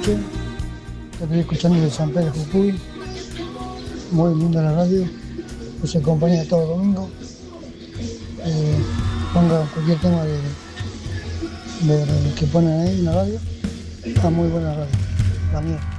noche. Te estoy escuchando de San Pedro Jujuy. Muy linda la radio. Nos acompaña todo domingo. Ponga cualquier tema que ponen ahí en la radio. Está muy buena la radio. La mía.